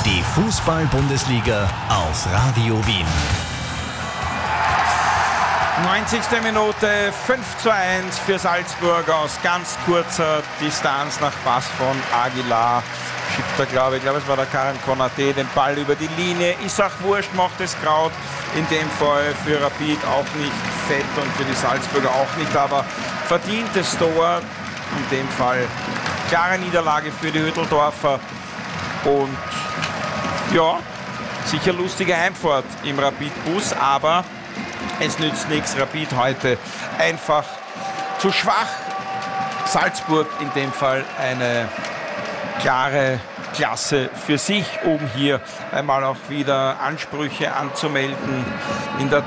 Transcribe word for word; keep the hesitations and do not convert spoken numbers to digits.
Die Fußball-Bundesliga auf Radio Wien. neunzigste Minute, fünf zu eins für Salzburg aus ganz kurzer Distanz nach Pass von Aguilar. Schiebt er, glaube ich, glaube es war der Karim Konaté, den Ball über die Linie. Ist auch wurscht, macht es Kraut. In dem Fall für Rapid auch nicht fett und für die Salzburger auch nicht, aber verdientes Tor. In dem Fall klare Niederlage für die Hütteldorfer. Und ja, sicher lustige Heimfahrt im Rapid-Bus, aber es nützt nichts. Rapid heute einfach zu schwach. Salzburg in dem Fall eine klare Klasse für sich, um hier einmal auch wieder Ansprüche anzumelden in der